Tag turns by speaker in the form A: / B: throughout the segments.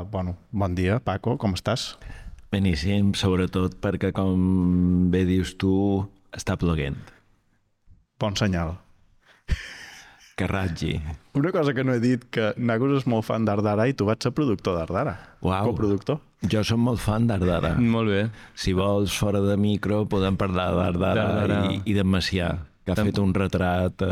A: Bon dia, Paco, com estàs?
B: Beníssim, sobretot perquè, com bé dius tu, està ploguent.
A: Bon senyal.
B: Que ratgi.
A: Una cosa que no he dit, que Nagus és molt fan d'Ardara i tu vaig ser productor d'Ardara.
B: Uau.
A: Coproductor.
B: Jo som molt fan d'Ardara.
C: Molt bé.
B: Si vols, fora de micro, podem parlar d'Ardara i d'en Macià, que ha fet un retrat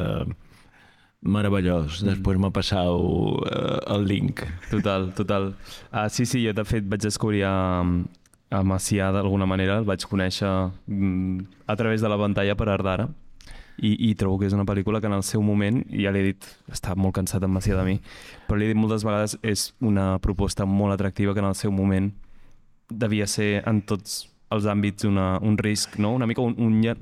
B: meravellós. Després m'ha passat el link.
C: Total. Sí, jo de fet vaig descobrir a Macià d'alguna manera, el vaig conèixer a través de la pantalla per Ardara i trobo que és una pel·lícula que en el seu moment, ja l'he dit, està molt cansat en Macià de mi, però l'he dit moltes vegades, és una proposta molt atractiva que en el seu moment devia ser en tots els àmbits un risc, no? Una mica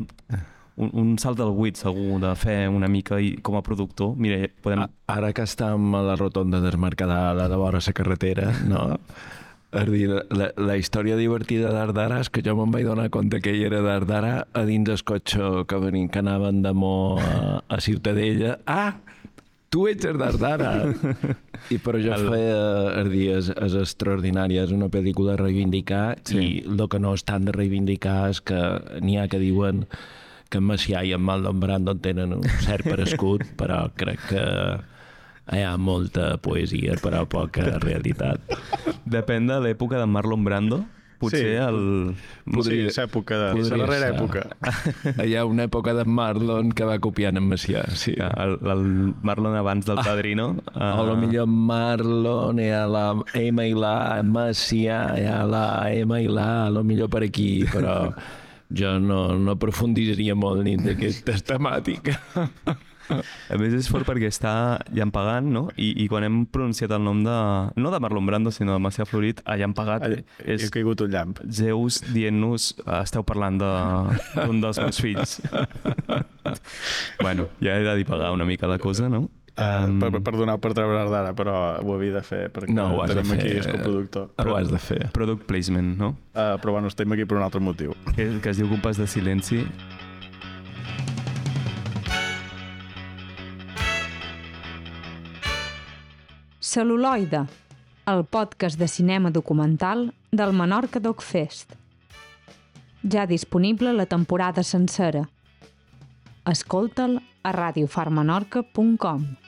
C: un salt del buit, segur, de fer una mica com a productor. Mira, podem...
B: Ara que estem a la rotonda del Mercadal, a la vora la carretera, no? És dir, la història divertida d'Ardara és que jo me'n vaig donar compte que ell era d'Ardara a dins del cotxe que anaven de Mo a Ciutadella. Ah, tu ets d'Ardara! Però jo feia és extraordinària, és una pel·lícula a reivindicar, sí. I el que no és tant de reivindicar és que n'hi ha que diuen que en Macià i en Marlon Brando tenen un cert parescut, però crec que hi ha molta poesia, però poca realitat.
C: Depèn de l'època de Marlon Brando. Potser
A: Podria ser època de... la darrera època.
B: Hi ha una època de Marlon que va copiant en Macià. Sí.
C: El Marlon abans del Padrino.
B: O potser Marlon, hi ha la M i la Macià, hi ha la M i la, potser per aquí, però jo no aprofundiria molt ni d'aquesta temàtica.
C: A més és fort perquè està Jan Pagan, no? I quan hem pronunciat el nom no de Marlon Brando, sinó de Macià Florit, a Jan Pagan
A: és caigut un llamp.
C: Zeus dient-nos esteu parlant d'un dels meus fills. Bueno, ja he de divagar una mica la cosa, no?
A: Perdoneu per treure Ardara, però ho havia de fer perquè tenim aquí el coproductor.
B: Ho has de fer.
C: Product placement, no?
A: Però bueno, estem aquí per un altre motiu.
C: Que es diu Compàs de silenci.
D: Cel·luloide, el podcast de cinema documental del Menorca Doc Fest. Ja disponible la temporada sencera. Escolta'l a radiofarmenorca.com.